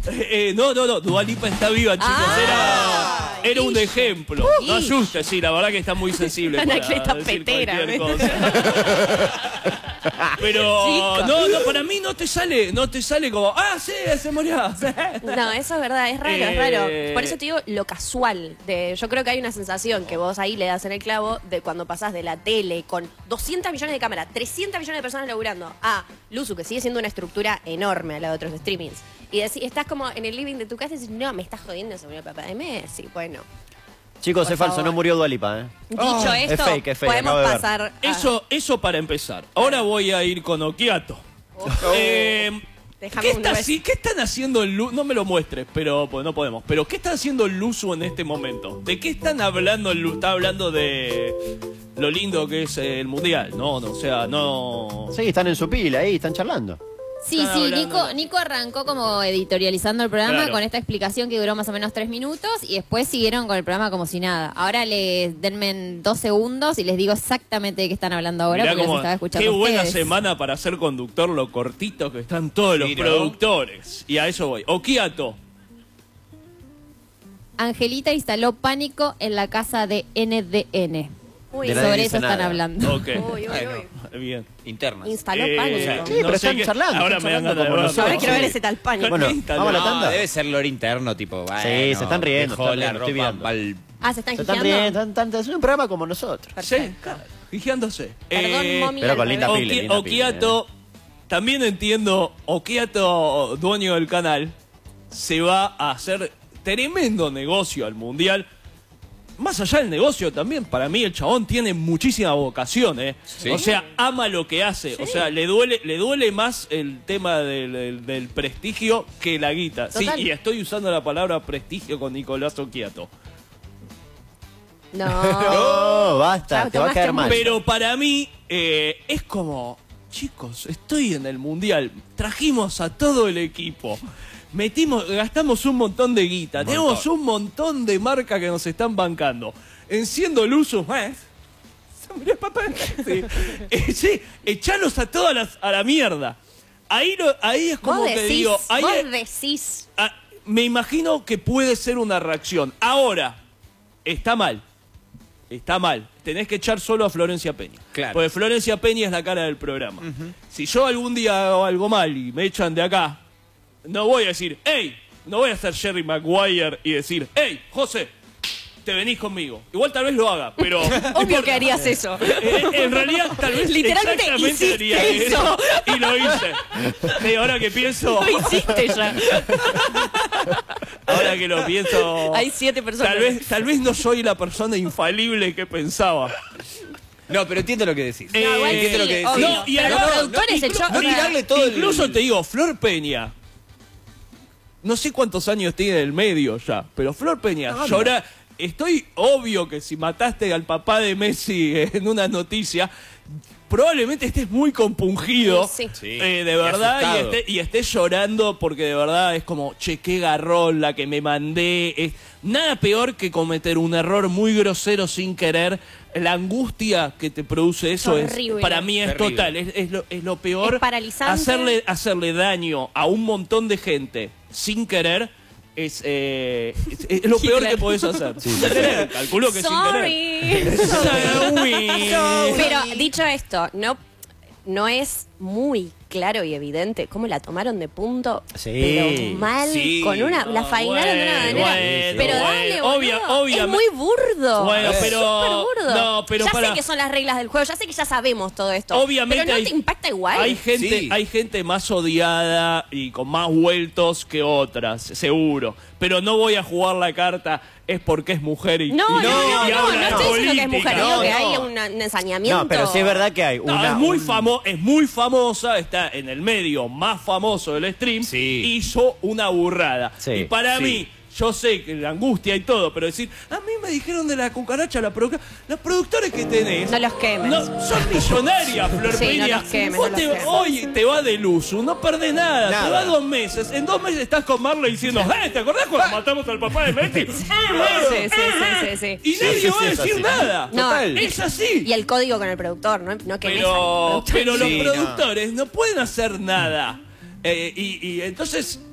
No, Dua Lipa está viva, chicos. Era un ejemplo. No asuste, sí, la verdad que está muy sensible. Anacleta decir petera. cualquier cosa. Pero para mí no te sale como, sí, se murió. No, eso es verdad, es raro, es raro. Por eso te digo lo casual. Yo creo que hay una sensación que vos ahí le das en el clavo de cuando pasás de la tele con 200 millones de cámaras, 300 millones de personas laburando a Luzu, que sigue siendo una estructura enorme a la de otros streamings. Y estás como en el living de tu casa y dices, no, me estás jodiendo, se murió el papá de Messi. Bueno. Chicos, es falso, no murió Dua Lipa, Dicho esto, es fake, podemos pasar a... Eso para empezar. Ahora voy a ir con Okiato. ¿Qué están haciendo el Luzu? No me lo muestres, pero pues no podemos. Pero ¿qué está haciendo el Luzu en este momento? ¿De qué están hablando el Luzu? Está hablando de lo lindo que es el mundial. No, o sea, no. Sí, están en su pila ahí, están charlando. Sí, Nico arrancó como editorializando el programa con esta explicación que duró más o menos 3 minutos y después siguieron con el programa como si nada. Ahora denme 2 segundos y les digo exactamente de qué están hablando ahora. Mirá porque los estaba escuchando qué buena ustedes. semana para ser conductor, lo cortito que están todos los productores. Y a eso voy. Okiato. Angelita instaló pánico en la casa de NDN. Uy, sobre eso están hablando. Ok. Uy. Bien. Internas. Instaló pánico. Sí, pero están charlando. Ahora están me dan charlando ganas de como verlo. nosotros. Ahora quiero ver ese tal pánico. Bueno, vamos a la No, tanda. debe ser lore interno, tipo, bueno, Sí, se están riendo, dejó están la riendo, estoy ropa viendo. Se están Se están gijeando. riendo, es un programa como nosotros. Sí, gijeándose. Perdón, mommy. Pero con linda pila, linda Okiato, también entiendo, Okiato, dueño del canal, se va a hacer tremendo negocio al mundial. Más allá del negocio también, para mí el chabón tiene muchísima vocación, Sí. O sea, ama lo que hace. Sí. O sea, le duele más el tema del prestigio que la guita. Total. Sí, y estoy usando la palabra prestigio con Nicolás Okiato. No. No, basta, te va a caer mal. Pero para mí es como, chicos, estoy en el mundial, trajimos a todo el equipo, gastamos un montón de guita, tenemos un montón de marcas que nos están bancando. Enciendo el uso, se murió el papá de Messi. Sí, echalos a todas a la mierda. Ahí es como que digo, vos decís. me imagino que puede ser una reacción. Ahora, está mal. Está mal. Tenés que echar solo a Florencia Peña. Claro. Porque Florencia Peña es la cara del programa. Si yo algún día hago algo mal y me echan de acá, no voy a decir, hey, no voy a ser Jerry Maguire y decir, hey, José, te venís conmigo. Igual tal vez lo haga, pero... Obvio que harías eso. En realidad, tal vez Literalmente exactamente haría hiciste eso. Y lo hice. Sí, ahora que pienso... Lo hiciste ya. Ahora que lo pienso... Hay 7 personas. Tal vez no soy la persona infalible que pensaba. No, pero entiendo lo que decís. igual entiendo sí, lo que decís. obvio. No, y Pero además, los productores, el show- no tirarle todo el... Incluso te digo, Flor Peña, no sé cuántos años tiene en el medio ya, pero Flor Peña llora. Estoy obvio que si mataste al papá de Messi en una noticia, probablemente estés muy compungido, Sí. de verdad, asustado. y estés llorando porque de verdad es como, che, qué garrón la que me mandé. Nada peor que cometer un error muy grosero sin querer. La angustia que te produce eso es, Horrible. para mí es Terrible. total, es lo peor. Es paralizante. Hacerle daño a un montón de gente sin querer es lo peor que podés hacer. Sin querer, calculo que sin querer. Sorry. Pero dicho esto, no es muy claro y evidente cómo la tomaron de punto, Sí. pero mal, Sí. con la fainaron de una manera. Pero dale, boludo, es muy burdo. Bueno, es pero- súper burdo. no, pero ya para- sé que son las reglas del juego, ya sé que ya sabemos todo esto. Obviamente pero no te impacta igual. Hay gente más odiada y con más vueltos que otras, seguro. Pero no voy a jugar la carta, es porque es mujer y No y estoy habla diciendo de que es mujer, política. digo que no. hay un ensañamiento. No, pero sí es verdad que hay No, una... es muy famosa, está en el medio más famoso del stream, Sí. hizo una burrada. Sí. Y para Sí. mí, yo sé que la angustia y todo, pero decir, a mí me dijeron de la cucaracha, los productores que tenés... No los quemes. No, son millonarias, Flor Sí, no Peña. los quemes, Vos no los quemes. hoy te va de Luzu, no perdés nada, te va 2 meses. En 2 meses estás con Marley diciendo, ¿te acordás cuando matamos al papá de Messi? Sí. Y nadie va a es decir así. nada. No. Total. Es así. Y el código con el productor, no que Pero los Sí, no. productores no pueden hacer nada. Y entonces